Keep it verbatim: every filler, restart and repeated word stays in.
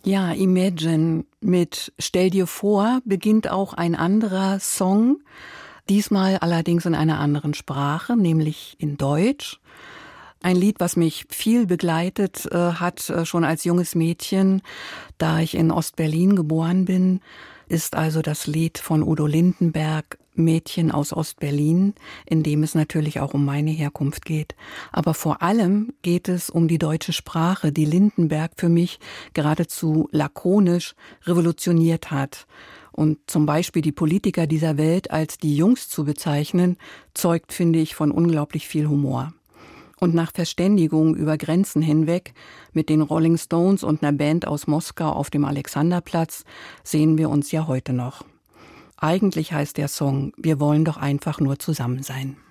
Ja, Imagine mit Stell dir vor beginnt auch ein anderer Song, diesmal allerdings in einer anderen Sprache, nämlich in Deutsch. Ein Lied, was mich viel begleitet äh, hat, äh, schon als junges Mädchen, da ich in Ostberlin geboren bin, ist also das Lied von Udo Lindenberg, Mädchen aus Ostberlin, in dem es natürlich auch um meine Herkunft geht. Aber vor allem geht es um die deutsche Sprache, die Lindenberg für mich geradezu lakonisch revolutioniert hat. Und zum Beispiel die Politiker dieser Welt als die Jungs zu bezeichnen, zeugt, finde ich, von unglaublich viel Humor. Und nach Verständigung über Grenzen hinweg mit den Rolling Stones und einer Band aus Moskau auf dem Alexanderplatz sehen wir uns ja heute noch. Eigentlich heißt der Song, wir wollen doch einfach nur zusammen sein.